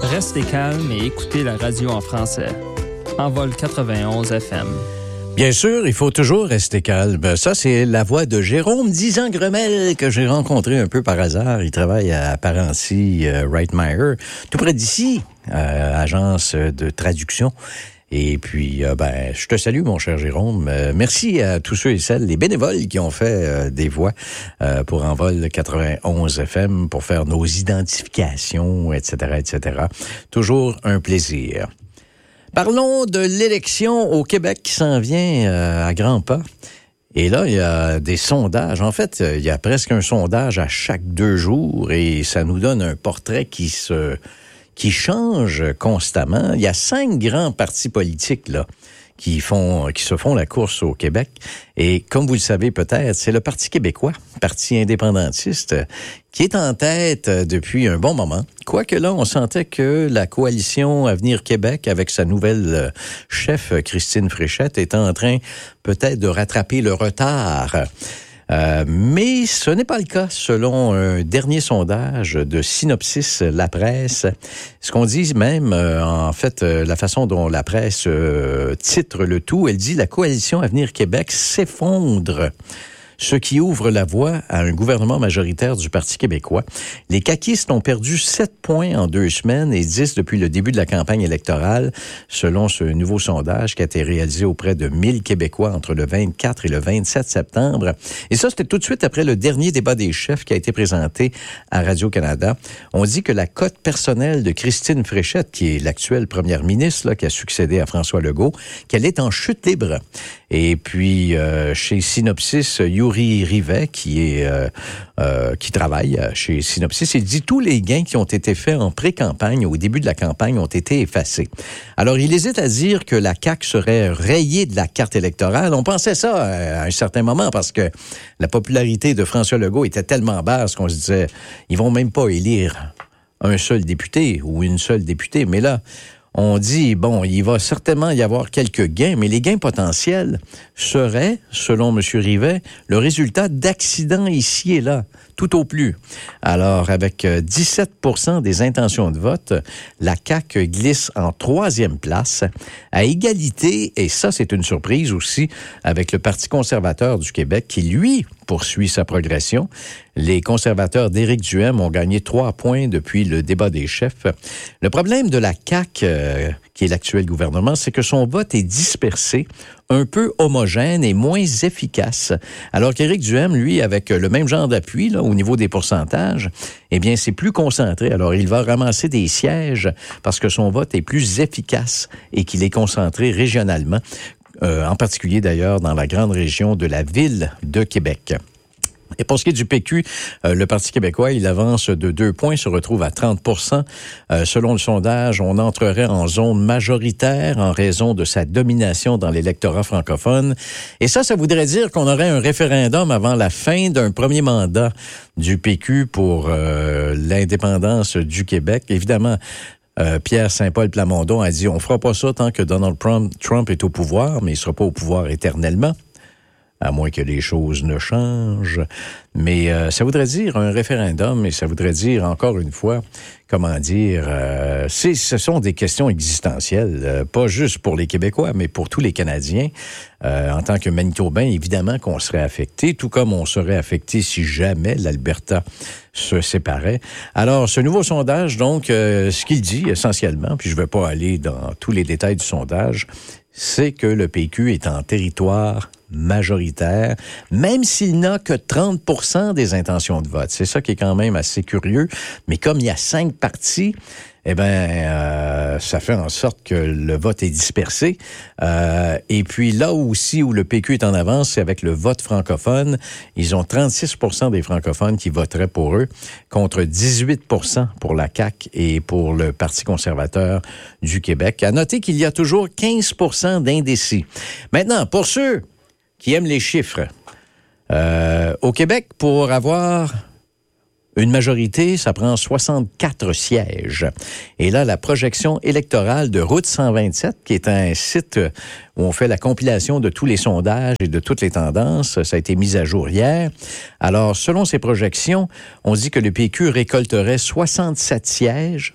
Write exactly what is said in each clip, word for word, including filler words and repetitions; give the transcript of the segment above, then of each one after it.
Restez calme et écoutez la radio en français. Envol quatre-vingt-onze F M. Bien sûr, il faut toujours rester calme. Ça, c'est la voix de Jérôme Dizan-Gremel que j'ai rencontré un peu par hasard. Il travaille à Parency euh, Reitmeier, tout près d'ici, euh, agence de traduction. Et puis, euh, ben, je te salue, mon cher Jérôme. Euh, merci à tous ceux et celles, les bénévoles qui ont fait euh, des voix euh, pour Envol quatre-vingt-onze F M, pour faire nos identifications, et cetera, et cetera. Toujours un plaisir. Parlons de l'élection au Québec qui s'en vient euh, à grands pas. Et là, il y a des sondages. En fait, il y a presque un sondage à chaque deux jours et ça nous donne un portrait qui se... qui change constamment. Il y a cinq grands partis politiques là qui font, qui se font la course au Québec. Et comme vous le savez peut-être, c'est le Parti québécois, parti indépendantiste, qui est en tête depuis un bon moment. Quoique là, on sentait que la coalition Avenir Québec, avec sa nouvelle chef, Christine Fréchette, était en train peut-être de rattraper le retard. Euh, mais ce n'est pas le cas selon un dernier sondage de Synopsis La Presse. Ce qu'on dit même, euh, en fait, euh, la façon dont la presse euh, titre le tout, elle dit « La coalition Avenir Québec s'effondre ». Ce qui ouvre la voie à un gouvernement majoritaire du Parti québécois. Les caquistes ont perdu sept points en deux semaines et dix depuis le début de la campagne électorale, selon ce nouveau sondage qui a été réalisé auprès de mille Québécois entre le vingt-quatre et le vingt-sept septembre. Et ça, c'était tout de suite après le dernier débat des chefs qui a été présenté à Radio-Canada. On dit que la cote personnelle de Christine Fréchette, qui est l'actuelle première ministre, là, qui a succédé à François Legault, qu'elle est en chute libre. Et puis, euh, chez Synopsis, Yuri Rivet, qui est euh, euh, qui travaille chez Synopsis, il dit tous les gains qui ont été faits en pré-campagne, au début de la campagne, ont été effacés. Alors, il hésite à dire que la C A Q serait rayée de la carte électorale. On pensait ça à un certain moment parce que la popularité de François Legault était tellement basse qu'on se disait, ils vont même pas élire un seul député ou une seule députée. Mais là, on dit, bon, il va certainement y avoir quelques gains, mais les gains potentiels seraient, selon M. Rivet, le résultat d'accidents ici et là, tout au plus. Alors, avec dix-sept pour cent des intentions de vote, la C A Q glisse en troisième place, à égalité, et ça, c'est une surprise aussi, avec le Parti conservateur du Québec, qui, lui, poursuit sa progression. Les conservateurs d'Éric Duhaime ont gagné trois points depuis le débat des chefs. Le problème de la C A Q, euh, qui est l'actuel gouvernement, c'est que son vote est dispersé, un peu homogène et moins efficace. Alors qu'Éric Duhaime, lui, avec le même genre d'appui là, au niveau des pourcentages, eh bien, c'est plus concentré. Alors, il va ramasser des sièges parce que son vote est plus efficace et qu'il est concentré régionalement. Euh, en particulier d'ailleurs dans la grande région de la ville de Québec. Et pour ce qui est du P Q, euh, le Parti québécois, il avance de deux points, se retrouve à trente pour cent. Euh, selon le sondage, on entrerait en zone majoritaire en raison de sa domination dans l'électorat francophone. Et ça, ça voudrait dire qu'on aurait un référendum avant la fin d'un premier mandat du P Q pour euh, l'indépendance du Québec. Évidemment, Euh, Pierre Saint-Paul Plamondon a dit, on fera pas ça tant que Donald Trump est au pouvoir, mais il sera pas au pouvoir éternellement, à moins que les choses ne changent. Mais euh, ça voudrait dire un référendum, et ça voudrait dire, encore une fois, comment dire, euh, c'est, ce sont des questions existentielles, euh, pas juste pour les Québécois, mais pour tous les Canadiens. Euh, en tant que Manitobain, évidemment qu'on serait affecté, tout comme on serait affecté si jamais l'Alberta se séparait. Alors, ce nouveau sondage, donc, euh, ce qu'il dit essentiellement, puis je ne vais pas aller dans tous les détails du sondage, c'est que le P Q est en territoire majoritaire, même s'il n'a que trente pour cent des intentions de vote. C'est ça qui est quand même assez curieux. Mais comme il y a cinq partis, eh bien, euh, ça fait en sorte que le vote est dispersé. Euh, et puis là aussi où le P Q est en avance, c'est avec le vote francophone. Ils ont trente-six pour cent des francophones qui voteraient pour eux, contre dix-huit pour cent pour la C A Q et pour le Parti conservateur du Québec. À noter qu'il y a toujours quinze pour cent d'indécis. Maintenant, pour ceux qui aiment les chiffres, euh, au Québec, pour avoir une majorité, ça prend soixante-quatre sièges. Et là, la projection électorale de Route cent vingt-sept, qui est un site où on fait la compilation de tous les sondages et de toutes les tendances, ça a été mis à jour hier. Alors, selon ces projections, on dit que le P Q récolterait soixante-sept sièges,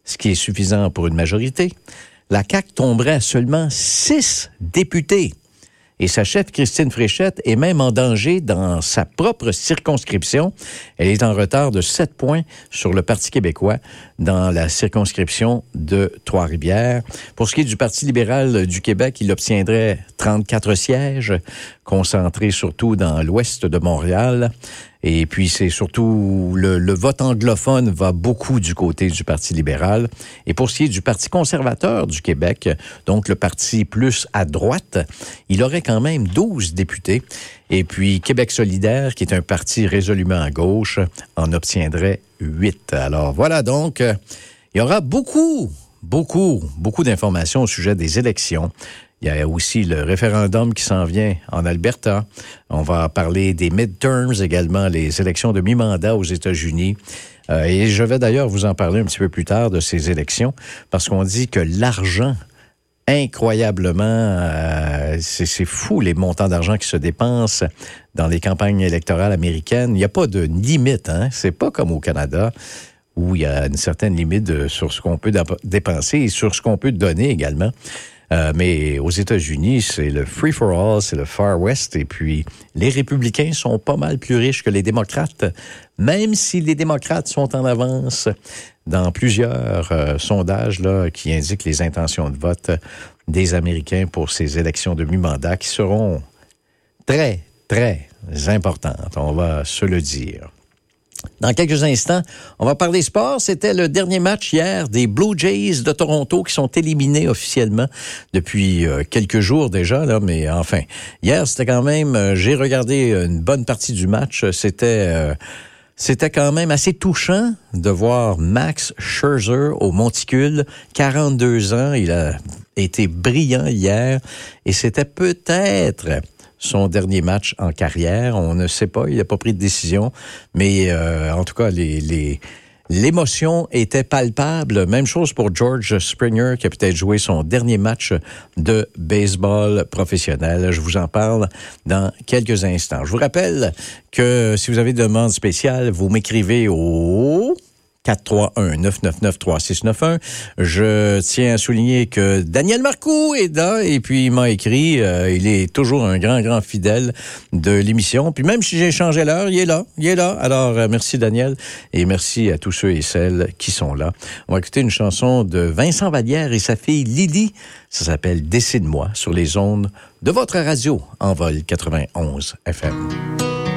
ce qui est suffisant pour une majorité, la C A Q tomberait à seulement six députés. Et sa chef, Christine Fréchette, est même en danger dans sa propre circonscription. Elle est en retard de sept points sur le Parti québécois dans la circonscription de Trois-Rivières. Pour ce qui est du Parti libéral du Québec, il obtiendrait trente-quatre sièges, concentrés surtout dans l'ouest de Montréal. Et puis, c'est surtout le, le vote anglophone va beaucoup du côté du Parti libéral. Et pour ce qui est du Parti conservateur du Québec, donc le parti plus à droite, il aurait quand même douze députés. Et puis, Québec solidaire, qui est un parti résolument à gauche, en obtiendrait huit. Alors, voilà donc, euh, il y aura beaucoup, beaucoup, beaucoup d'informations au sujet des élections. Il y a aussi le référendum qui s'en vient en Alberta. On va parler des midterms également, les élections de mi-mandat aux États-Unis. Euh, et je vais d'ailleurs vous en parler un petit peu plus tard de ces élections, parce qu'on dit que l'argent, incroyablement, euh, c'est, c'est fou les montants d'argent qui se dépensent dans les campagnes électorales américaines. Il n'y a pas de limite, hein? C'est pas comme au Canada, où il y a une certaine limite de, sur ce qu'on peut dépenser et sur ce qu'on peut donner également. Euh, mais aux États-Unis, c'est le free-for-all, c'est le Far West, et puis les républicains sont pas mal plus riches que les démocrates, même si les démocrates sont en avance dans plusieurs euh, sondages là, qui indiquent les intentions de vote des Américains pour ces élections de mi-mandat qui seront très, très importantes, on va se le dire. Dans quelques instants, on va parler sport. C'était le dernier match hier des Blue Jays de Toronto qui sont éliminés officiellement depuis euh, quelques jours déjà, là, mais enfin, hier, c'était quand même, euh, j'ai regardé une bonne partie du match, c'était euh, c'était quand même assez touchant de voir Max Scherzer au monticule, quarante-deux ans, il a été brillant hier et c'était peut-être son dernier match en carrière. On ne sait pas, il n'a pas pris de décision, mais euh, en tout cas, les, les, l'émotion était palpable. Même chose pour George Springer, qui a peut-être joué son dernier match de baseball professionnel. Je vous en parle dans quelques instants. Je vous rappelle que si vous avez des demandes spéciales, vous m'écrivez au quatre trois un neuf neuf neuf trois six neuf un. Je tiens à souligner que Daniel Marcoux est là et puis il m'a écrit. Euh, il est toujours un grand, grand fidèle de l'émission. Puis même si j'ai changé l'heure, il est là. Il est là. Alors, euh, merci Daniel et merci à tous ceux et celles qui sont là. On va écouter une chanson de Vincent Vallière et sa fille Lily. Ça s'appelle « Décide-moi » sur les ondes de votre radio Envol quatre-vingt-onze F M.